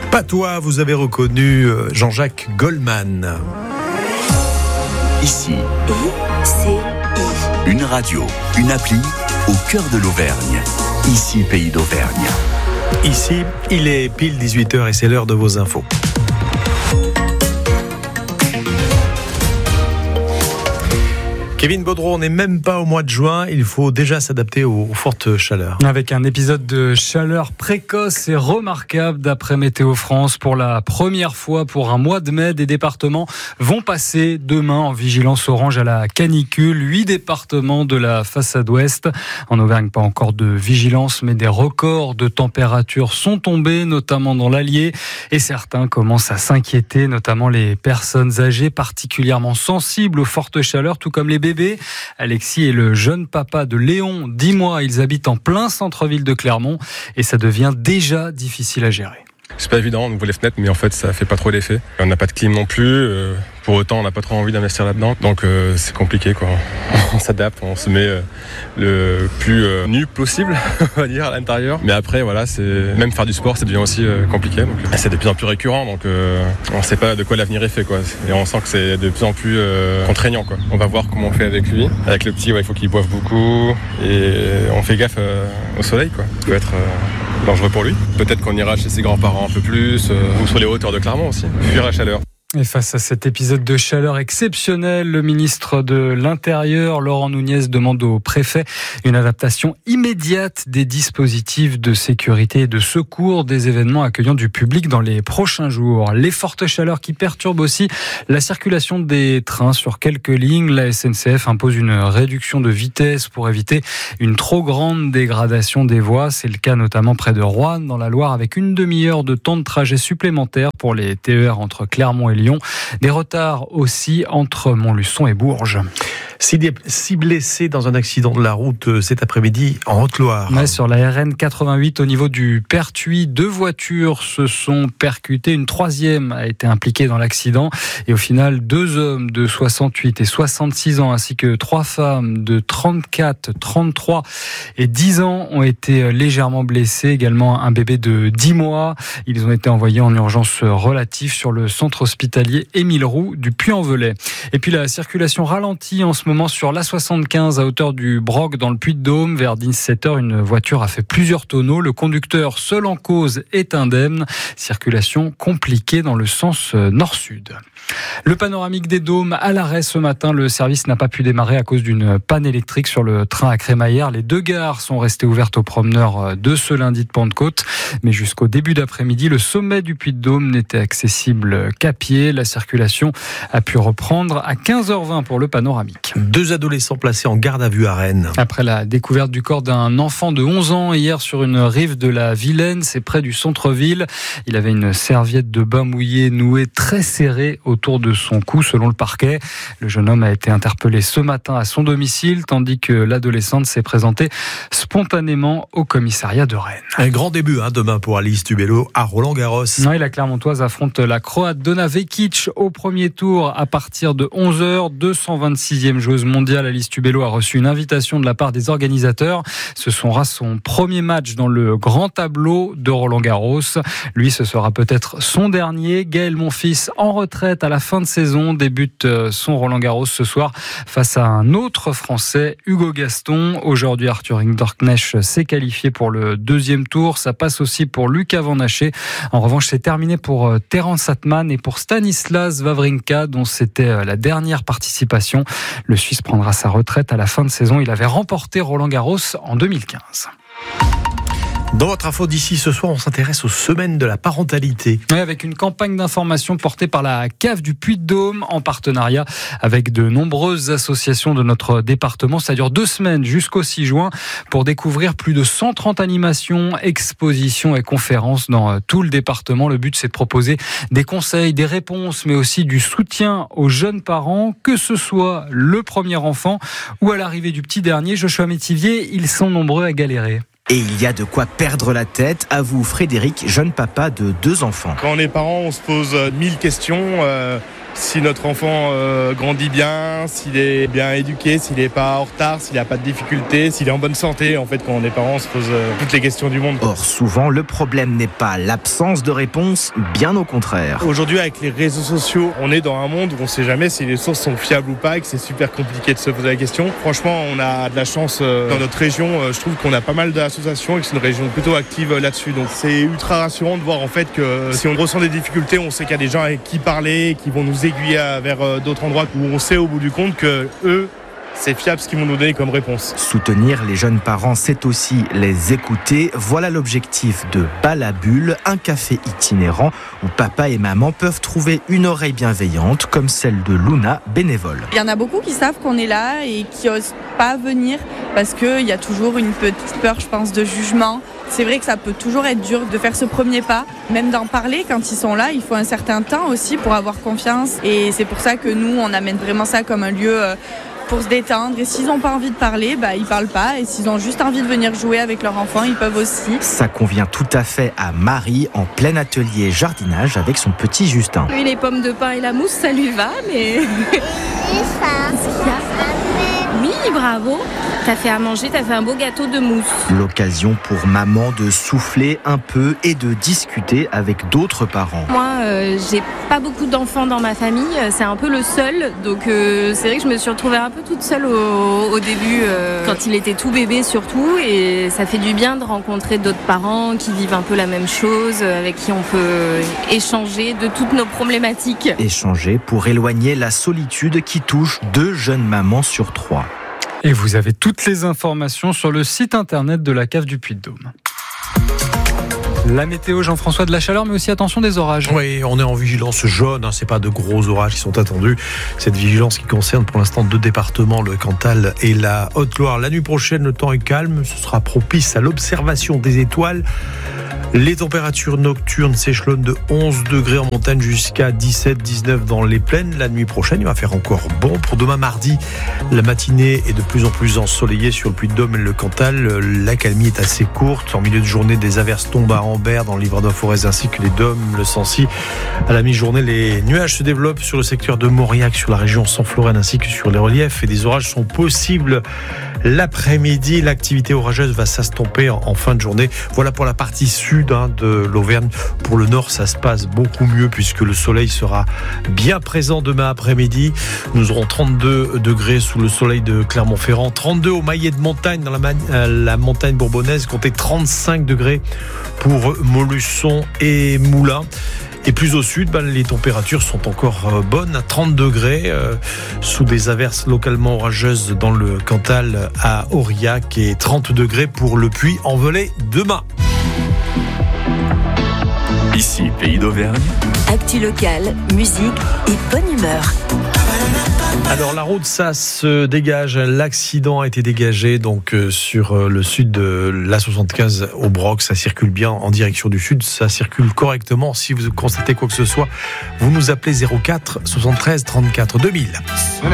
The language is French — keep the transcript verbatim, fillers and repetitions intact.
Patois, vous avez reconnu Jean-Jacques Goldman. Ici, I C I. Une radio, une appli au cœur de l'Auvergne. Ici, Pays d'Auvergne. Ici, il est pile dix-huit heures et c'est l'heure de vos infos. Kevin Baudreau, on n'est même pas au mois de juin, il faut déjà s'adapter aux fortes chaleurs. Avec un épisode de chaleur précoce et remarquable d'après Météo France. Pour la première fois pour un mois de mai, des départements vont passer demain en vigilance orange à la canicule. Huit départements de la façade ouest. En Auvergne, pas encore de vigilance, mais des records de température sont tombés, notamment dans l'Allier. Et certains commencent à s'inquiéter, notamment les personnes âgées particulièrement sensibles aux fortes chaleurs, tout comme les bébés. Alexis est le jeune papa de Léon, dix mois. Ils habitent en plein centre-ville de Clermont et ça devient déjà difficile à gérer. C'est pas évident, on ouvre les fenêtres, mais en fait ça fait pas trop d'effet. On n'a pas de clim non plus, euh, pour autant on n'a pas trop envie d'investir là-dedans, donc euh, c'est compliqué quoi. On s'adapte, on se met euh, le plus euh, nu possible, on va dire, à l'intérieur. Mais après voilà, c'est même faire du sport, ça devient aussi euh, compliqué. Donc, euh, c'est de plus en plus récurrent, donc euh, on sait pas de quoi l'avenir est fait quoi. Et on sent que c'est de plus en plus euh, contraignant quoi. On va voir comment on fait avec lui. Avec le petit, ouais, il faut qu'il boive beaucoup et on fait gaffe euh, au soleil quoi. Ça peut être euh, dangereux pour lui. Peut-être qu'on ira chez ses grands-parents un peu plus, euh, ou sur les hauteurs de Clermont aussi, fuir la chaleur. Et face à cet épisode de chaleur exceptionnel, le ministre de l'Intérieur, Laurent Nunez, demande au préfet une adaptation immédiate des dispositifs de sécurité et de secours des événements accueillant du public dans les prochains jours. Les fortes chaleurs qui perturbent aussi la circulation des trains sur quelques lignes. La S N C F impose une réduction de vitesse pour éviter une trop grande dégradation des voies. C'est le cas notamment près de Roanne, dans la Loire, avec une demi-heure de temps de trajet supplémentaire pour les T E R entre Clermont et Lyon. Des retards aussi entre Montluçon et Bourges. Six blessés dans un accident de la route cet après-midi en Haute-Loire. Ouais, sur la R N quatre-vingt-huit au niveau du Pertuis, deux voitures se sont percutées. Une troisième a été impliquée dans l'accident. Et au final, deux hommes de soixante-huit et soixante-six ans ainsi que trois femmes de trente-quatre, trente-trois et dix ans ont été légèrement blessés. Également un bébé de dix mois. Ils ont été envoyés en urgence relative sur le centre hospitalier Émile Roux du Puy-en-Velay. Et puis la circulation ralentit en ce moment sur l'A soixante-quinze à hauteur du Broc dans le Puy-de-Dôme. Vers dix-sept heures, une voiture a fait plusieurs tonneaux. Le conducteur seul en cause est indemne. Circulation compliquée dans le sens nord-sud. Le panoramique des Dômes à l'arrêt ce matin. Le service n'a pas pu démarrer à cause d'une panne électrique sur le train à Crémaillère. Les deux gares sont restées ouvertes aux promeneurs de ce lundi de Pentecôte. Mais jusqu'au début d'après-midi, le sommet du Puy-de-Dôme n'était accessible qu'à pied. La circulation a pu reprendre à quinze heures vingt pour le panoramique. Deux adolescents placés en garde à vue à Rennes. Après la découverte du corps d'un enfant de onze ans hier sur une rive de la Vilaine, c'est près du centre-ville. Il avait une serviette de bain mouillée nouée très serrée autour de son cou, selon le parquet. Le jeune homme a été interpellé ce matin à son domicile, tandis que l'adolescente s'est présentée spontanément au commissariat de Rennes. Un grand début hein, demain pour Alice Tubello à Roland-Garros. Non, et la Clermontoise affronte la Croate Dona Vekic au premier tour à partir de onze heures. deux cent vingt-sixième joueuse mondiale, Alice Tubello a reçu une invitation de la part des organisateurs. Ce sera son premier match dans le grand tableau de Roland-Garros. Lui, ce sera peut-être son dernier. Gaël Monfils, en retraite à la fin de saison, débute son Roland-Garros ce soir face à un autre Français, Hugo Gaston. Aujourd'hui, Arthur Hinderknecht s'est qualifié pour le deuxième tour. Ça passe aussi pour Lucas Van Haché. En revanche, c'est terminé pour Terence Atman et pour Stanislas Wawrinka, dont c'était la dernière participation. Le Suisse prendra sa retraite à la fin de saison. Il avait remporté Roland-Garros en deux mille quinze. Dans votre info d'ici ce soir, on s'intéresse aux semaines de la parentalité. Oui, avec une campagne d'information portée par la C A V du Puy-de-Dôme en partenariat avec de nombreuses associations de notre département. Ça dure deux semaines jusqu'au six juin pour découvrir plus de cent trente animations, expositions et conférences dans tout le département. Le but, c'est de proposer des conseils, des réponses, mais aussi du soutien aux jeunes parents, que ce soit le premier enfant ou à l'arrivée du petit dernier. Joshua Métivier, ils sont nombreux à galérer. Et il y a de quoi perdre la tête, avoue Frédéric, jeune papa de deux enfants. Quand on est parent, on se pose mille questions. Euh, Si notre enfant euh, grandit bien, s'il est bien éduqué, s'il n'est pas en retard, s'il n'a pas de difficultés, s'il est en bonne santé, en fait, quand on est parents, on se pose euh, toutes les questions du monde. Or, souvent, le problème n'est pas l'absence de réponse, bien au contraire. Aujourd'hui, avec les réseaux sociaux, on est dans un monde où on ne sait jamais si les sources sont fiables ou pas et que c'est super compliqué de se poser la question. Franchement, on a de la chance euh, dans notre région. Euh, je trouve qu'on a pas mal d'associations et que c'est une région plutôt active euh, là-dessus. Donc, c'est ultra rassurant de voir en fait que euh, si on ressent des difficultés, on sait qu'il y a des gens avec qui parler, qui vont nous aiguiller vers euh, d'autres endroits où on sait au bout du compte que eux, c'est fiable ce qu'ils vont nous donner comme réponse. Soutenir les jeunes parents, c'est aussi les écouter. Voilà l'objectif de Balabule, un café itinérant où papa et maman peuvent trouver une oreille bienveillante comme celle de Luna, bénévole. Il y en a beaucoup qui savent qu'on est là et qui n'osent pas venir parce qu'il y a toujours une petite peur, je pense, de jugement. C'est vrai que ça peut toujours être dur de faire ce premier pas, même d'en parler quand ils sont là. Il faut un certain temps aussi pour avoir confiance et c'est pour ça que nous, on amène vraiment ça comme un lieu pour se détendre. Et s'ils n'ont pas envie de parler, bah, ils ne parlent pas. Et s'ils ont juste envie de venir jouer avec leur enfant, ils peuvent aussi. Ça convient tout à fait à Marie, en plein atelier jardinage avec son petit Justin. Oui, les pommes de pin et la mousse, ça lui va, mais... Oui, bravo. T'as fait à manger, t'as fait un beau gâteau de mousse. L'occasion pour maman de souffler un peu et de discuter avec d'autres parents. Moi, euh, j'ai pas beaucoup d'enfants dans ma famille, c'est un peu le seul. Donc euh, c'est vrai que je me suis retrouvée un peu toute seule au, au début, euh, quand il était tout bébé surtout. Et ça fait du bien de rencontrer d'autres parents qui vivent un peu la même chose, avec qui on peut échanger de toutes nos problématiques. Échanger pour éloigner la solitude qui touche deux jeunes mamans sur trois. Et vous avez toutes les informations sur le site internet de la cave du Puy-de-Dôme. La météo, Jean-François, de la chaleur, mais aussi attention des orages. Oui, on est en vigilance jaune, hein, c'est pas de gros orages qui sont attendus. Cette vigilance qui concerne pour l'instant deux départements, le Cantal et la Haute-Loire. La nuit prochaine, le temps est calme, ce sera propice à l'observation des étoiles. Les températures nocturnes s'échelonnent de onze degrés en montagne jusqu'à dix-sept dix-neuf dans les plaines. La nuit prochaine, il va faire encore bon. Pour demain mardi, la matinée est de plus en plus ensoleillée sur le Puy-de-Dôme et le Cantal. L'accalmie est assez courte. En milieu de journée, des averses tombent à Ambert, dans le Livradois-Forez ainsi que les Dômes, le Sancy. À la mi-journée, les nuages se développent sur le secteur de Mauriac, sur la région Sanflorène ainsi que sur les reliefs. Et des orages sont possibles l'après-midi. L'activité orageuse va s'estomper en, en fin de journée. Voilà pour la partie sud de l'Auvergne. Pour le nord, ça se passe beaucoup mieux puisque le soleil sera bien présent demain après-midi. Nous aurons trente-deux degrés sous le soleil de Clermont-Ferrand, trente-deux au Maillet de Montagne dans la, man- la montagne bourbonnaise, comptez trente-cinq degrés pour Montluçon et Moulins. Et plus au sud, bah, les températures sont encore bonnes, à trente degrés, euh, sous des averses localement orageuses dans le Cantal à Aurillac et trente degrés pour le Puy-en-Velay demain. Ici, Pays d'Auvergne. Actu locale, musique et bonne humeur. Alors la route, ça se dégage. L'accident a été dégagé donc euh, sur euh, le sud de l'A soixante-quinze au Broc. Ça circule bien en direction du sud. Ça circule correctement. Si vous constatez quoi que ce soit, vous nous appelez zéro quatre soixante-treize trente-quatre deux mille.